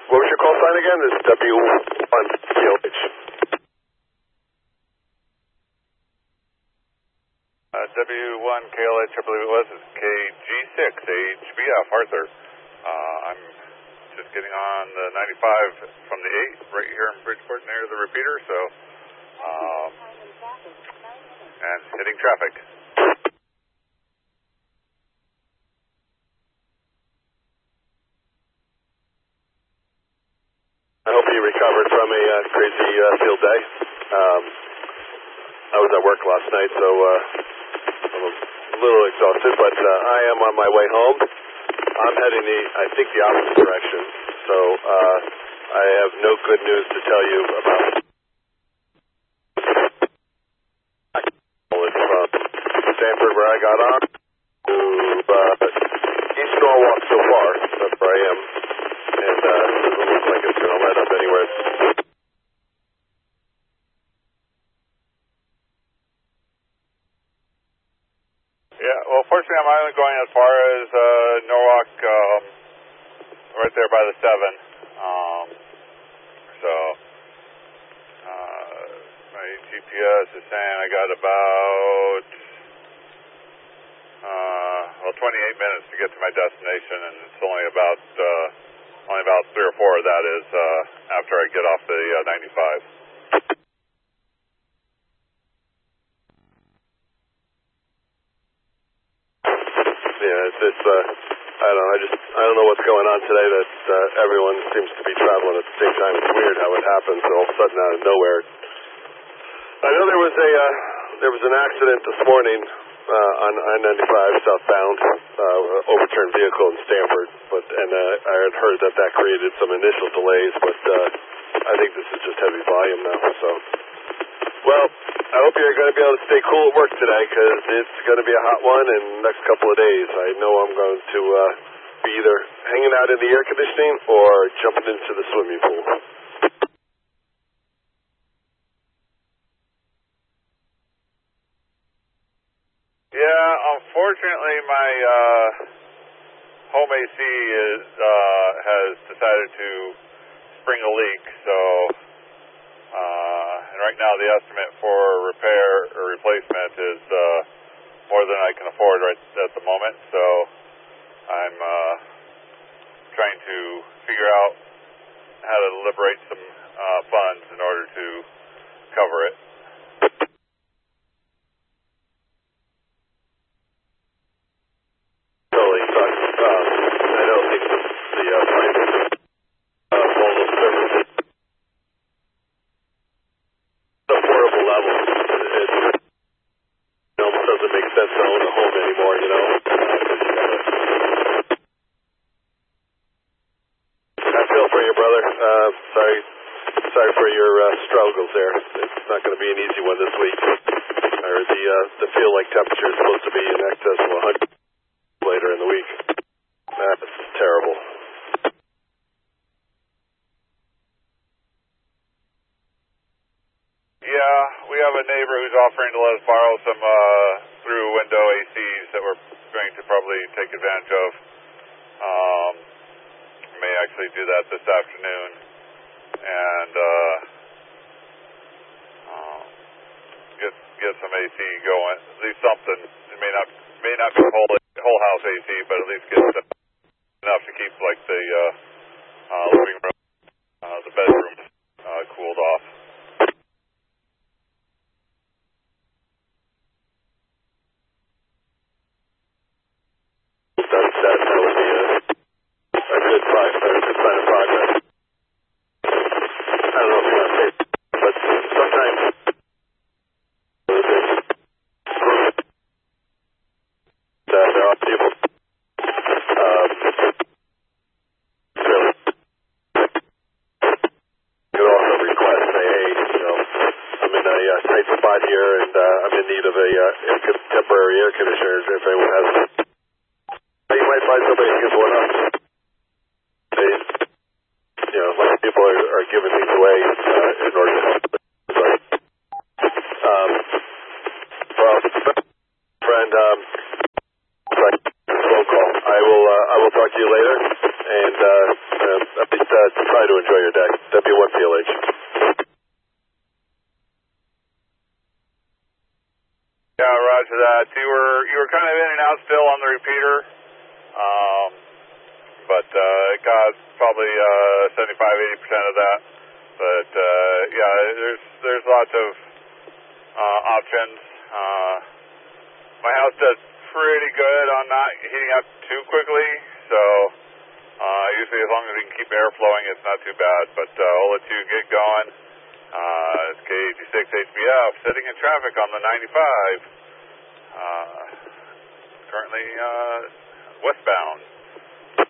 What was your call sign again? This is W1 KLH. W1 KLH, I believe it was, is KG6 HBF Arthur. I'm just getting on the 95 from the 8 right here in Bridgeport near the repeater, so, and hitting traffic. I hope you recovered from a crazy field day. I was at work last night, so I'm a little exhausted, but I am on my way home. I'm heading the opposite direction, so I have no good news to tell you about. From Stanford, where I got on, to East Norwalk so far. That's where I am, and it doesn't look like it's going to let up anywhere. Yeah, well, fortunately, I'm only going as far as Norwalk, right there by the 7. So, my GPS is saying I got about, 28 minutes to get to my destination, and it's only about 3 or 4 of that is after I get off the 95. Yeah, it's I don't know what's going on today that everyone seems to be traveling at the same time. It's weird how it happens all of a sudden out of nowhere. I know there was an accident this morning on I-95 southbound, overturned vehicle in Stanford, and I had heard that created some initial delays, but I think this is just heavy volume now, so. Well, I hope you're going to be able to stay cool at work today, because it's going to be a hot one in the next couple of days. I know I'm going to be either hanging out in the air conditioning or jumping into the swimming pool. Yeah, unfortunately, my home AC has decided to spring a leak, so and right now the estimate for repair or replacement is more than I can afford right at the moment, so I'm trying to figure out how to liberate some funds in order to cover it. Totally sucks. I don't think the mobile service affordable level. It almost doesn't make sense to own a home anymore, you know. I feel for you, brother. Sorry for your struggles there. It's not going to be an easy one this week. I heard the feel like temperature is supposed to be in excess of 100 later in the week. That's terrible. Yeah, we have a neighbor who's offering to let us borrow some through window ACs that we're going to probably take advantage of. May actually do that this afternoon, and get some AC going. At least something. It may not be whole house AC, but at least get enough to keep like the living room, the bedroom cooled off. That would be a good sign of progress. I don't know if you want to say, but sometimes there are people really could also request, say, hey, you know, I'm in a tight spot here, and I'm in need of a temporary air conditioner. If anyone has one. You might find somebody who gives one up. You know, a lot of people are giving these away in order to help. But, well, friend, phone call. I will talk to you later, and at least try to enjoy your day. W1PLH. Yeah, roger that. You were kind of in and out still on the repeater, but it got probably 75-80% of that. But yeah, there's lots of options. My house does pretty good on not heating up too quickly, so usually as long as we can keep air flowing, it's not too bad. But I'll let you get going. It's K86 HBF sitting in traffic on the 95. Currently westbound.